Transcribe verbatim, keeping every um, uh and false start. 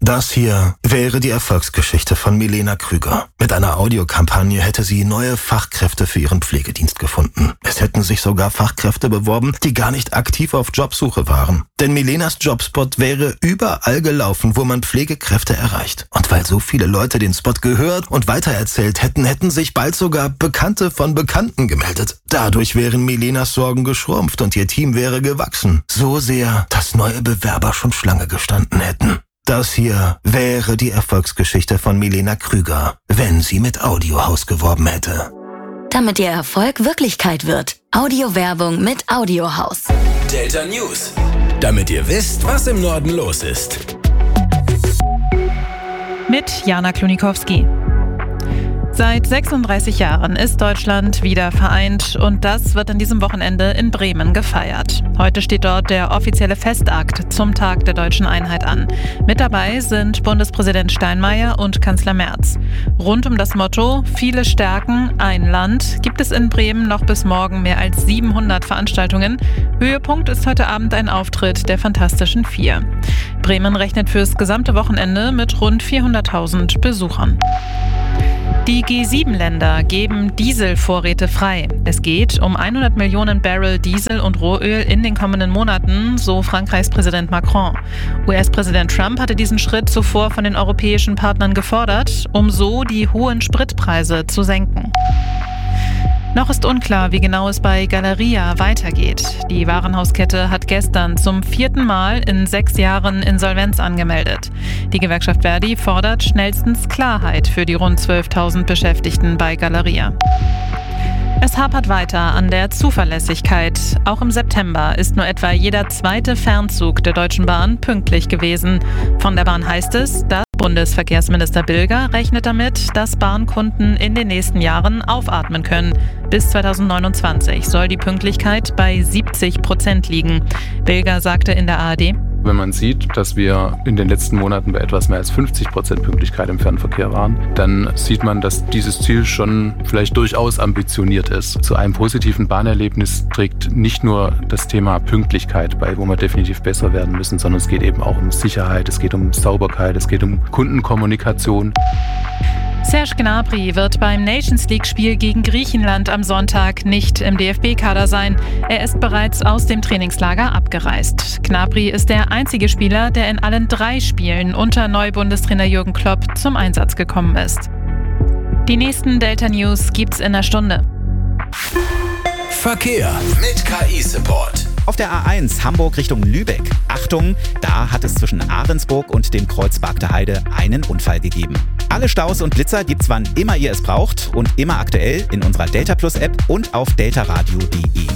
Das hier wäre die Erfolgsgeschichte von Milena Krüger. Mit einer Audiokampagne hätte sie neue Fachkräfte für ihren Pflegedienst gefunden. Es hätten sich sogar Fachkräfte beworben, die gar nicht aktiv auf Jobsuche waren. Denn Milenas Jobspot wäre überall gelaufen, wo man Pflegekräfte erreicht. Und weil so viele Leute den Spot gehört und weitererzählt hätten, hätten sich bald sogar Bekannte von Bekannten gemeldet. Dadurch wären Milenas Sorgen geschrumpft und ihr Team wäre gewachsen. So sehr, dass neue Bewerber schon Schlange gestanden hätten. Das hier wäre die Erfolgsgeschichte von Milena Krüger, wenn sie mit Audiohaus geworben hätte. Damit ihr Erfolg Wirklichkeit wird. Audiowerbung mit Audiohaus. Delta News. Damit ihr wisst, was im Norden los ist. Mit Jana Klonikowski. Seit sechsunddreißig Jahren ist Deutschland wieder vereint und das wird an diesem Wochenende in Bremen gefeiert. Heute steht dort der offizielle Festakt zum Tag der deutschen Einheit an. Mit dabei sind Bundespräsident Steinmeier und Kanzler Merz. Rund um das Motto "Viele stärken, ein Land" gibt es in Bremen noch bis morgen mehr als siebenhundert Veranstaltungen. Höhepunkt ist heute Abend ein Auftritt der Fantastischen Vier. Bremen rechnet fürs gesamte Wochenende mit rund vierhunderttausend Besuchern. Die G sieben Länder geben Dieselvorräte frei. Es geht um hundert Millionen Barrel Diesel und Rohöl in den kommenden Monaten, so Frankreichs Präsident Macron. U S-Präsident Trump hatte diesen Schritt zuvor von den europäischen Partnern gefordert, um so die hohen Spritpreise zu senken. Noch ist unklar, wie genau es bei Galeria weitergeht. Die Warenhauskette hat gestern zum vierten Mal in sechs Jahren Insolvenz angemeldet. Die Gewerkschaft Verdi fordert schnellstens Klarheit für die rund zwölftausend Beschäftigten bei Galeria. Es hapert weiter an der Zuverlässigkeit. Auch im September ist nur etwa jeder zweite Fernzug der Deutschen Bahn pünktlich gewesen. Von der Bahn heißt es, dass Bundesverkehrsminister Bilger rechnet damit, dass Bahnkunden in den nächsten Jahren aufatmen können. Bis zweitausendneunundzwanzig soll die Pünktlichkeit bei siebzig Prozent liegen. Bilger sagte in der A R D: Wenn man sieht, dass wir in den letzten Monaten bei etwas mehr als fünfzig Prozent Pünktlichkeit im Fernverkehr waren, dann sieht man, dass dieses Ziel schon vielleicht durchaus ambitioniert ist. Zu einem positiven Bahnerlebnis trägt nicht nur das Thema Pünktlichkeit bei, wo wir definitiv besser werden müssen, sondern es geht eben auch um Sicherheit, es geht um Sauberkeit, es geht um Kundenkommunikation. Serge Gnabry wird beim Nations-League-Spiel gegen Griechenland am Sonntag nicht im D F B-Kader sein. Er ist bereits aus dem Trainingslager abgereist. Gnabry ist der einzige Spieler, der in allen drei Spielen unter Neubundestrainer Jürgen Klopp zum Einsatz gekommen ist. Die nächsten Delta News gibt's in einer Stunde. Verkehr mit K I-Support. Auf der A eins Hamburg Richtung Lübeck. Achtung, da hat es zwischen Ahrensburg und dem Kreuz Barkter Heide einen Unfall gegeben. Alle Staus und Blitzer gibt's wann immer ihr es braucht und immer aktuell in unserer Delta Plus App und auf deltaradio punkt de.